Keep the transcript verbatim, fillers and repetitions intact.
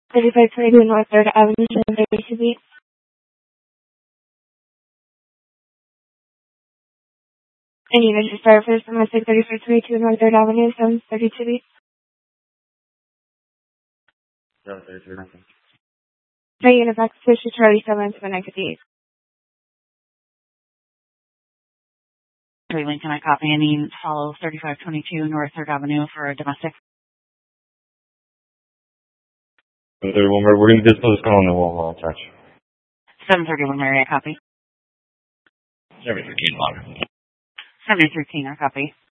thirty-five twenty-two North third Avenue, seven thirty-two B. And you guys start first domestic thirty-five twenty-two North third Avenue, seven thirty-two B. seven thirty-two, nothing. Try unit back to Charlie seven seven nine fifty-eight. Link, can I copy any follow thirty-five twenty-two North third Avenue for a domestic? seven thirty-one, we're going to dispose this call and then we'll attach. seven thirty-one, Mary, I copy. seven thirteen, Log. seventy-three, Tina, copy.